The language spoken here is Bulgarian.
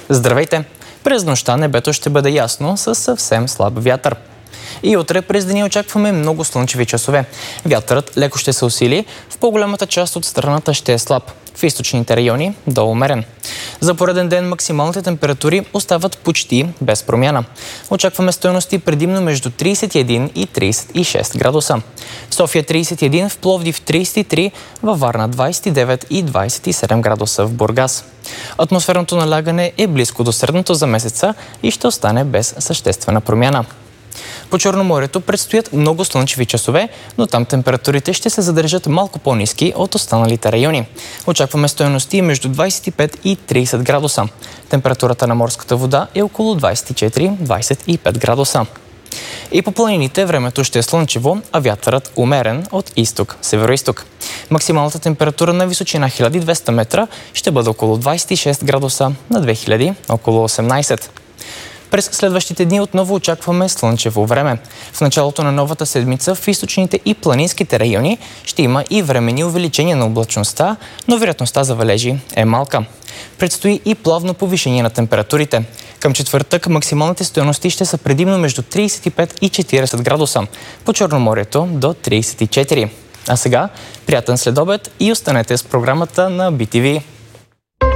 Здравейте! През нощта небето ще бъде ясно с съвсем слаб вятър. И утре през деня очакваме много слънчеви часове. Вятърът леко ще се усили, в по-голямата част от страната ще е слаб. В източните райони до умерен. За пореден ден максималните температури остават почти без промяна. Очакваме стойности предимно между 31 и 36 градуса. В София 31, в Пловдив 33, във Варна 29 и 27 градуса в Бургас. Атмосферното налягане е близко до средното за месеца и ще остане без съществена промяна. По Черноморието предстоят много слънчеви часове, но там температурите ще се задържат малко по-ниски от останалите райони. Очакваме стойности между 25 и 30 градуса. Температурата на морската вода е около 24-25 градуса. И по планините времето ще е слънчево, а вятърът умерен от изток-североизток. Максималната температура на височина 1200 метра ще бъде около 26 градуса, на 2000 около 18. През следващите дни отново очакваме слънчево време. В началото на новата седмица в източните и планинските райони ще има и временни увеличения на облачността, но вероятността за валежи е малка. Предстои и плавно повишение на температурите. Към четвъртък максималните стойности ще са предимно между 35 и 40 градуса, по Черноморието до 34. А сега приятен следобед и останете с програмата на BTV.